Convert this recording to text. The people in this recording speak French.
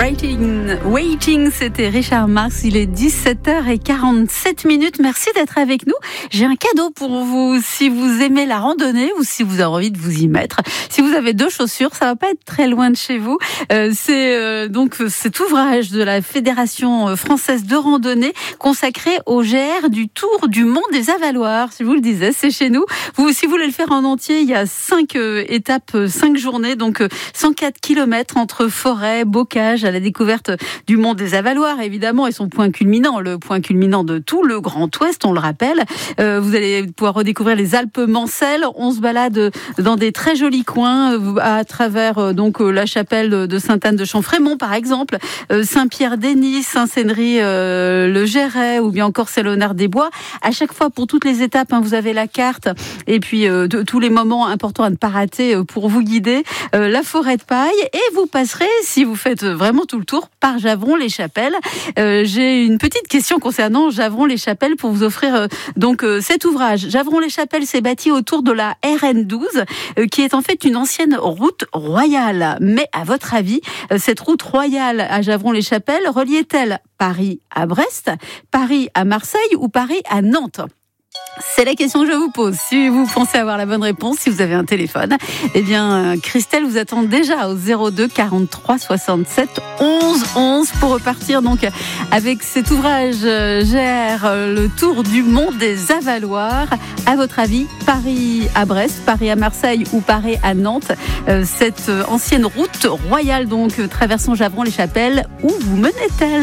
Waiting, c'était Richard Marx. Il est 17h47. Merci d'être avec nous. J'ai un cadeau pour vous. Si vous aimez la randonnée ou si vous avez envie de vous y mettre. Si vous avez 2 chaussures, ça va pas être très loin de chez vous. C'est donc cet ouvrage de la Fédération française de randonnée consacré au GR du Tour du Mont des Avaloirs. Si je vous le disais, c'est chez nous. Si vous voulez le faire en entier, il y a 5 étapes, 5 journées, donc 104 km entre forêt, bocage, à la découverte du Mont des Avaloirs, évidemment, et son point culminant, le point culminant de tout le Grand Ouest, on le rappelle. Vous allez pouvoir redécouvrir les Alpes Mancelles. On se balade dans des très jolis coins à travers donc la chapelle de Sainte-Anne de Champfrémont, par exemple, Saint-Pierre-des-Nice, Saint-Cédry, le Géret, ou bien encore Saint-Léonard-des-Bois. À chaque fois, pour toutes les étapes, vous avez la carte et puis tous les moments importants à ne pas rater pour vous guider. La forêt de paille, et vous passerez, si vous faites vraiment tout le tour, par Javron-les-Chapelles. J'ai une petite question concernant Javron-les-Chapelles pour vous offrir donc cet ouvrage. Javron-les-Chapelles s'est bâti autour de la RN12, qui est en fait une ancienne route royale. Mais à votre avis, cette route royale à Javron-les-Chapelles reliait-elle Paris à Brest, Paris à Marseille ou Paris à Nantes ? C'est la question que je vous pose. Si vous pensez avoir la bonne réponse, si vous avez un téléphone, eh bien, Christelle vous attend déjà au 02 43 67 11 11 pour repartir donc avec cet ouvrage GR, le Tour du Mont des Avaloirs. À votre avis, Paris à Brest, Paris à Marseille ou Paris à Nantes, cette ancienne route royale donc traversant Javron-les-Chapelles, où vous menait-elle ?